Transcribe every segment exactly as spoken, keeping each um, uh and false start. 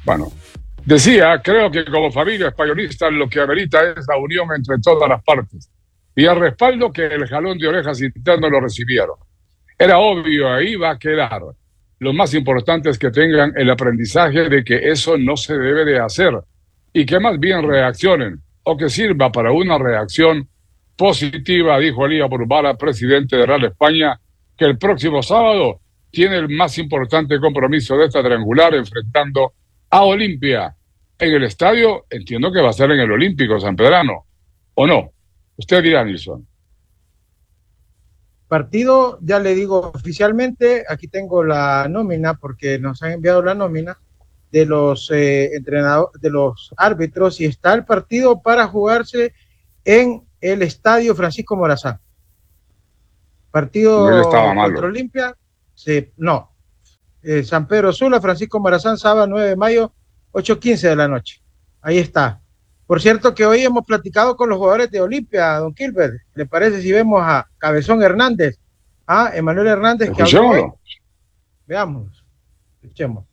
Bueno, decía, creo que como familia españolista lo que amerita es la unión entre todas las partes y el respaldo que el jalón de orejas interno lo recibieron. Era obvio, ahí va a quedar. Lo más importante es que tengan el aprendizaje de que eso no se debe de hacer y que más bien reaccionen o que sirva para una reacción positiva, dijo Elías Burubara, presidente de Real España, que el próximo sábado tiene el más importante compromiso de esta triangular enfrentando a Olimpia en el estadio. Entiendo que va a ser en el Olímpico Sanpedrano, ¿o no? Usted dirá, Nilson. Partido, ya le digo oficialmente, aquí tengo la nómina porque nos han enviado la nómina de los eh, entrenadores, de los árbitros, y está el partido para jugarse en el estadio Francisco Morazán. Partido contra Olimpia, sí, no, eh, San Pedro Sula, Francisco Morazán, sábado nueve de mayo, ocho quince de la noche. Ahí está. Por cierto que hoy hemos platicado con los jugadores de Olimpia, don Gilbert. ¿Le parece si vemos a Cabezón Hernández? Ah, Emanuel Hernández, que habló hoy. Veamos, escuchemos.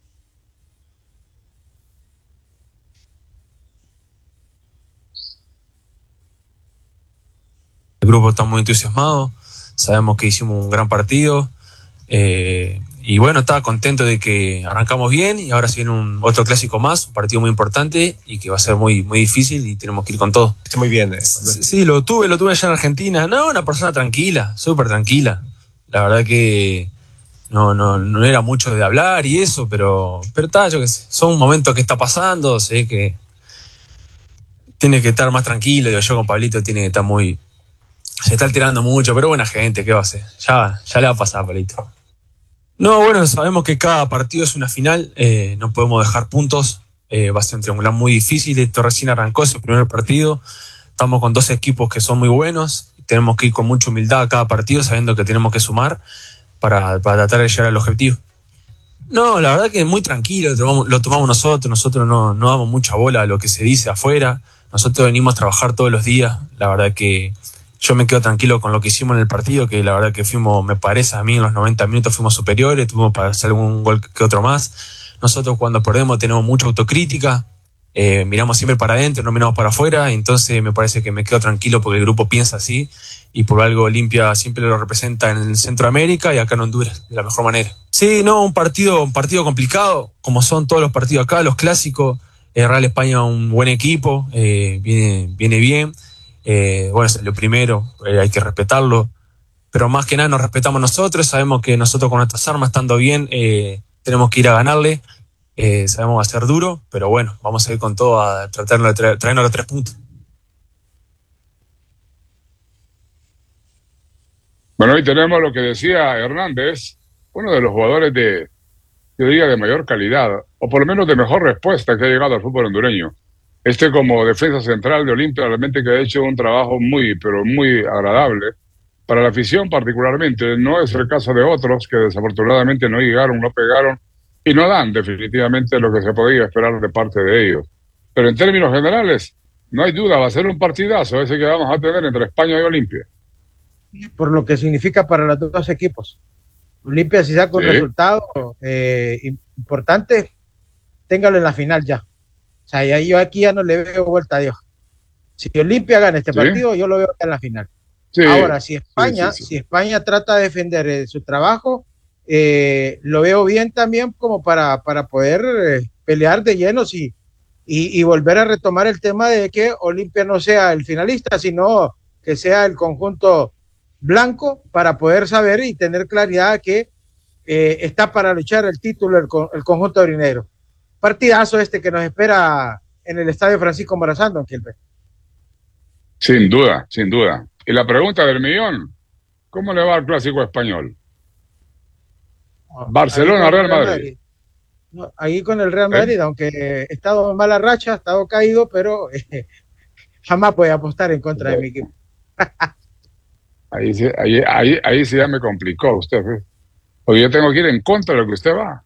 El grupo está muy entusiasmado, sabemos que hicimos un gran partido, eh, y bueno, estaba contento de que arrancamos bien y ahora se viene un otro clásico más, un partido muy importante y que va a ser muy, muy difícil y tenemos que ir con todo. Está muy bien. Eh. Sí, lo tuve, lo tuve allá en Argentina. No, una persona tranquila, súper tranquila. La verdad que no, no, no era mucho de hablar y eso, pero, pero está, yo qué sé, son momentos que está pasando, sé que tiene que estar más tranquilo, digo, yo con Pablito tiene que estar muy... Se está alterando mucho, pero buena gente, ¿qué va a hacer? Ya, ya le va a pasar, Pablito. No, bueno, sabemos que cada partido es una final, eh, no podemos dejar puntos, eh, va a ser un triangular muy difícil, esto recién arrancó ese primer partido, estamos con dos equipos que son muy buenos, tenemos que ir con mucha humildad a cada partido sabiendo que tenemos que sumar para, para tratar de llegar al objetivo. No, la verdad que muy tranquilo, lo tomamos, lo tomamos nosotros, nosotros no, no damos mucha bola a lo que se dice afuera, nosotros venimos a trabajar todos los días, la verdad que yo me quedo tranquilo con lo que hicimos en el partido, que la verdad que fuimos, me parece a mí, en los noventa minutos fuimos superiores, tuvimos para hacer algún gol que otro más. Nosotros cuando perdemos tenemos mucha autocrítica, eh, miramos siempre para adentro, no miramos para afuera, entonces me parece que me quedo tranquilo porque el grupo piensa así y por algo Olimpia siempre lo representa en Centroamérica y acá en Honduras, de la mejor manera. Sí, no, un partido, un partido complicado, como son todos los partidos acá, los clásicos. eh, Real España un buen equipo, eh, viene, viene bien. Eh, bueno, es lo primero, eh, hay que respetarlo, pero más que nada nos respetamos nosotros, sabemos que nosotros con nuestras armas estando bien, eh, tenemos que ir a ganarle, eh, sabemos va a ser duro, pero bueno, vamos a ir con todo a tratar de tra- traernos los tres puntos. Bueno, hoy tenemos lo que decía Hernández, uno de los jugadores de, yo diría, de mayor calidad, o por lo menos de mejor respuesta que ha llegado al fútbol hondureño. Este como defensa central de Olimpia realmente que ha hecho un trabajo muy, pero muy agradable para la afición particularmente. No es el caso de otros que desafortunadamente no llegaron, no pegaron y no dan definitivamente lo que se podía esperar de parte de ellos. Pero en términos generales, no hay duda, va a ser un partidazo ese que vamos a tener entre España y Olimpia. Por lo que significa para los dos equipos. Olimpia, si saca un sí. resultado eh, importante, téngalo en la final ya. O sea, ya, yo aquí ya no le veo vuelta a Dios. Si Olimpia gana este ¿Sí? partido, yo lo veo en la final. Sí. Ahora, si España, sí, sí, sí. si España trata de defender eh, su trabajo, eh, lo veo bien también como para, para poder eh, pelear de lleno y, y, y volver a retomar el tema de que Olimpia no sea el finalista, sino que sea el conjunto blanco para poder saber y tener claridad que eh, está para luchar el título el, el conjunto aurinegro. Partidazo este que nos espera en el Estadio Francisco Morazán, don Gilbert. Sin duda, sin duda. Y la pregunta del millón, ¿cómo le va al clásico español? Oh, Barcelona, Real Madrid. Madrid. No, ahí con el Real Madrid, ¿Eh? aunque he estado en mala racha, he estado caído, pero eh, jamás puede apostar en contra ¿Sí? de mi equipo. ahí, ahí, ahí, ahí sí ya me complicó usted. ¿eh? Porque yo tengo que ir en contra de lo que usted va.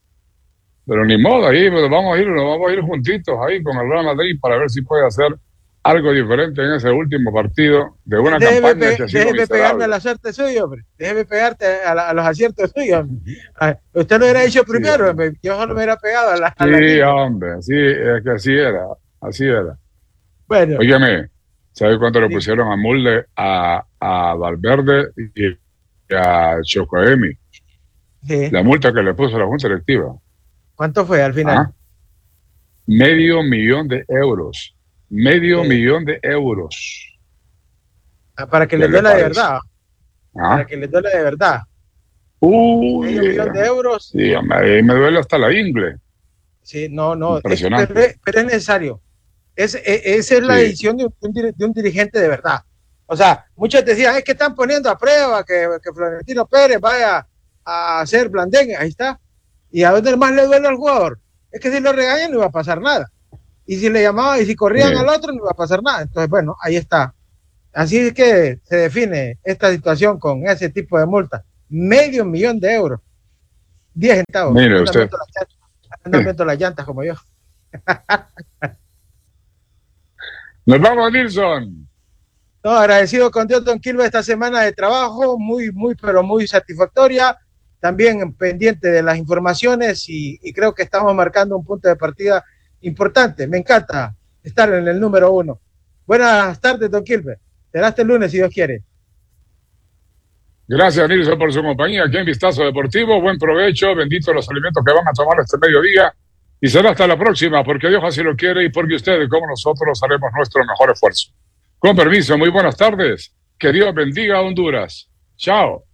Pero ni modo, ahí pues, vamos a ir, nos vamos a ir juntitos ahí con el Real Madrid para ver si puede hacer algo diferente en ese último partido de una déjeme campaña pe que ha sido déjeme pegarme miserable. a la suerte suya, hombre. Déjeme pegarte a, la, a los aciertos suyos. Ah, usted lo hubiera hecho primero, Sí, hombre. Yo solo me hubiera pegado a la, a sí, la quinta. hombre, sí, es que así era, así era. Bueno, Óyeme, ¿sabes cuánto le sí, pusieron a Mulde, a, a Valverde y a Chocoemi? sí. La multa que le puso la Junta Directiva. ¿Cuánto fue al final? ¿Ah? Medio millón de euros. Medio Sí. millón de euros. Ah, para que ¿Qué les le duela de parece? verdad. ¿Ah? Para que les duela de verdad. Uy, Medio millón de euros. sí, me, me duele hasta la ingle. Sí, no, no. Es, Impresionante. pero, pero es necesario. Es, es, esa es la Sí. decisión de un, de un dirigente de verdad. O sea, muchos decían, es que están poniendo a prueba que, que Florentino Pérez vaya a hacer blandengue. Ahí está. ¿Y a dónde más le duele al jugador? Es que si lo regañan no iba a pasar nada. Y si le llamaban y si corrían Sí. al otro no iba a pasar nada. Entonces, bueno, ahí está. Así es que se define esta situación con ese tipo de multa. Medio millón de euros. Diez centavos. Mire Andan usted. viendo las llantas, andan viendo las llantas como yo. Nos vamos, Nilsson. No, agradecido con Dios, don Quilvio, esta semana de trabajo, muy, muy, pero muy satisfactoria. También pendiente de las informaciones y, y creo que estamos marcando un punto de partida importante. Me encanta estar en el número uno. Buenas tardes, don Quilvio. Será hasta el lunes, si Dios quiere. Gracias, Nilsson, por su compañía aquí en Vistazo Deportivo. Buen provecho, benditos los alimentos que van a tomar este mediodía. Y será hasta la próxima, porque Dios así lo quiere y porque ustedes, como nosotros, haremos nuestro mejor esfuerzo. Con permiso, muy buenas tardes. Que Dios bendiga a Honduras. Chao.